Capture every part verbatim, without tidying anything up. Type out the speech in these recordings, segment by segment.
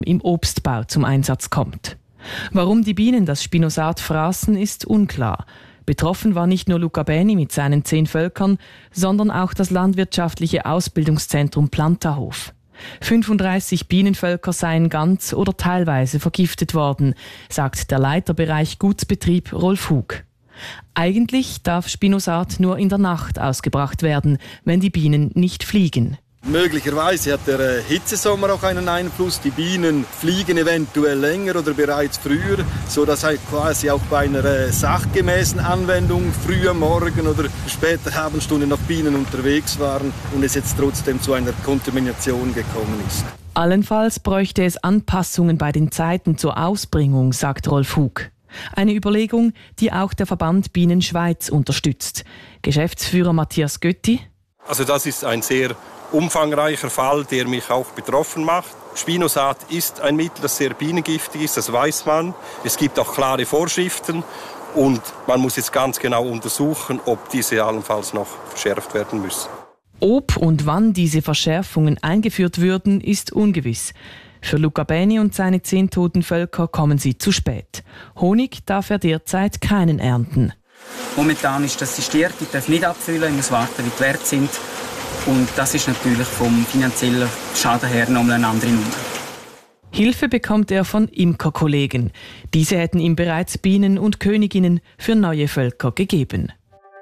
im Obstbau zum Einsatz kommt. Warum die Bienen das Spinosat fraßen, ist unklar. Betroffen war nicht nur Luca Beni mit seinen zehn Völkern, sondern auch das landwirtschaftliche Ausbildungszentrum Plantahof. fünfunddreißig Bienenvölker seien ganz oder teilweise vergiftet worden, sagt der Leiterbereich Gutsbetrieb Rolf Hug. Eigentlich darf Spinosat nur in der Nacht ausgebracht werden, wenn die Bienen nicht fliegen. Möglicherweise hat der Hitzesommer auch einen Einfluss. Die Bienen fliegen eventuell länger oder bereits früher, sodass halt quasi auch bei einer sachgemäßen Anwendung früh am Morgen oder später Abendstunde noch Bienen unterwegs waren und es jetzt trotzdem zu einer Kontamination gekommen ist. Allenfalls bräuchte es Anpassungen bei den Zeiten zur Ausbringung, sagt Rolf Hug. Eine Überlegung, die auch der Verband Bienen Schweiz unterstützt. Geschäftsführer Matthias Götti. Also das ist ein sehr umfangreicher Fall, der mich auch betroffen macht. Spinosat ist ein Mittel, das sehr bienengiftig ist, das weiß man. Es gibt auch klare Vorschriften und man muss jetzt ganz genau untersuchen, ob diese allenfalls noch verschärft werden müssen. Ob und wann diese Verschärfungen eingeführt würden, ist ungewiss. Für Luca Beni und seine zehn toten Völker kommen sie zu spät. Honig darf er derzeit keinen ernten. Momentan ist das sistiert, ich darf nicht abfüllen, ich muss warten, wie die Werte sind. Und das ist natürlich vom finanziellen Schaden her nochmal eine andere Nummer. Hilfe bekommt er von Imkerkollegen. Diese hätten ihm bereits Bienen und Königinnen für neue Völker gegeben.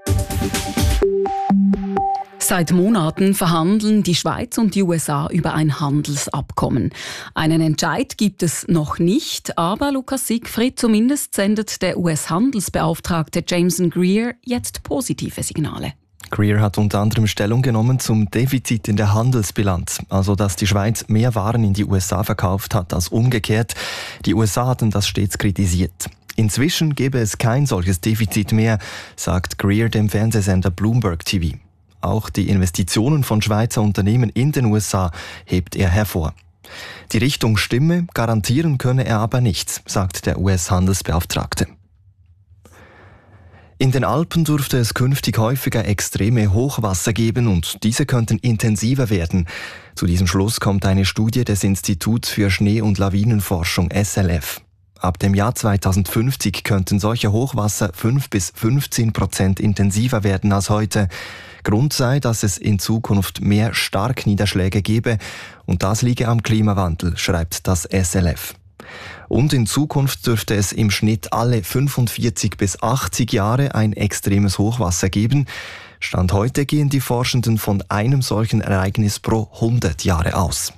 Seit Monaten verhandeln die Schweiz und die U S A über ein Handelsabkommen. Einen Entscheid gibt es noch nicht, aber Lukas Siegfried, zumindest sendet der U S-Handelsbeauftragte Jameson Greer jetzt positive Signale. Greer hat unter anderem Stellung genommen zum Defizit in der Handelsbilanz, also dass die Schweiz mehr Waren in die U S A verkauft hat als umgekehrt. Die U S A hatten das stets kritisiert. Inzwischen gebe es kein solches Defizit mehr, sagt Greer dem Fernsehsender Bloomberg T V. Auch die Investitionen von Schweizer Unternehmen in den U S A hebt er hervor. Die Richtung stimme, garantieren könne er aber nichts, sagt der U S-Handelsbeauftragte. In den Alpen dürfte es künftig häufiger extreme Hochwasser geben und diese könnten intensiver werden. Zu diesem Schluss kommt eine Studie des Instituts für Schnee- und Lawinenforschung S L F. Ab dem Jahr zweitausendfünfzig könnten solche Hochwasser fünf bis fünfzehn Prozent intensiver werden als heute. Grund sei, dass es in Zukunft mehr Starkniederschläge gebe und das liege am Klimawandel, schreibt das S L F. Und in Zukunft dürfte es im Schnitt alle fünfundvierzig bis achtzig Jahre ein extremes Hochwasser geben. Stand heute gehen die Forschenden von einem solchen Ereignis pro hundert Jahre aus.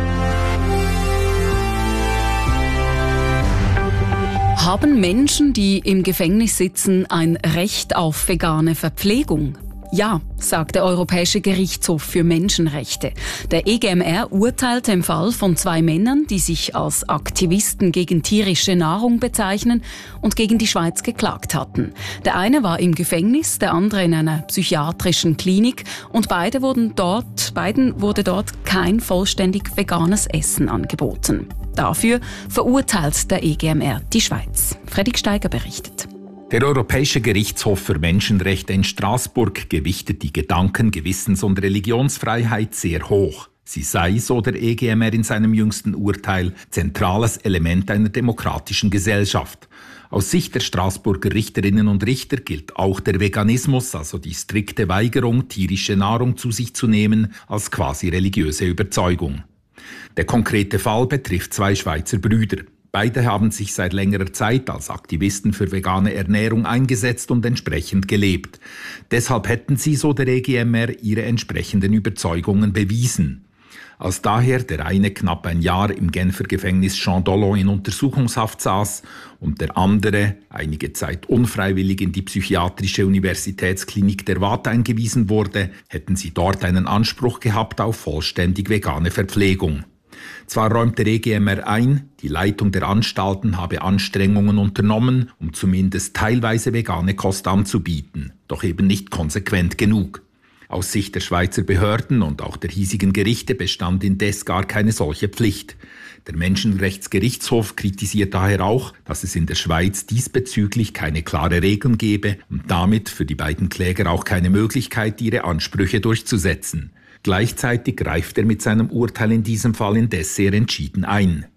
Haben Menschen, die im Gefängnis sitzen, ein Recht auf vegane Verpflegung? Ja, sagt der Europäische Gerichtshof für Menschenrechte. Der E G M R urteilte im Fall von zwei Männern, die sich als Aktivisten gegen tierische Nahrung bezeichnen und gegen die Schweiz geklagt hatten. Der eine war im Gefängnis, der andere in einer psychiatrischen Klinik und beide wurden dort, beiden wurde dort kein vollständig veganes Essen angeboten. Dafür verurteilt der E G M R die Schweiz. Fredrik Steiger berichtet. Der Europäische Gerichtshof für Menschenrechte in Straßburg gewichtet die Gedanken-, Gewissens- und Religionsfreiheit sehr hoch. Sie sei, so der E G M R in seinem jüngsten Urteil, zentrales Element einer demokratischen Gesellschaft. Aus Sicht der Straßburger Richterinnen und Richter gilt auch der Veganismus, also die strikte Weigerung, tierische Nahrung zu sich zu nehmen, als quasi religiöse Überzeugung. Der konkrete Fall betrifft zwei Schweizer Brüder. Beide haben sich seit längerer Zeit als Aktivisten für vegane Ernährung eingesetzt und entsprechend gelebt. Deshalb hätten sie, so der E G M R, ihre entsprechenden Überzeugungen bewiesen. Als daher der eine knapp ein Jahr im Genfer Gefängnis Jean Dollon in Untersuchungshaft saß und der andere einige Zeit unfreiwillig in die psychiatrische Universitätsklinik der Waadt eingewiesen wurde, hätten sie dort einen Anspruch gehabt auf vollständig vegane Verpflegung. Zwar räumt der E G M R ein, die Leitung der Anstalten habe Anstrengungen unternommen, um zumindest teilweise vegane Kost anzubieten, doch eben nicht konsequent genug. Aus Sicht der Schweizer Behörden und auch der hiesigen Gerichte bestand indes gar keine solche Pflicht. Der Menschenrechtsgerichtshof kritisiert daher auch, dass es in der Schweiz diesbezüglich keine klare Regeln gebe und damit für die beiden Kläger auch keine Möglichkeit, ihre Ansprüche durchzusetzen. Gleichzeitig greift er mit seinem Urteil in diesem Fall indes sehr entschieden ein.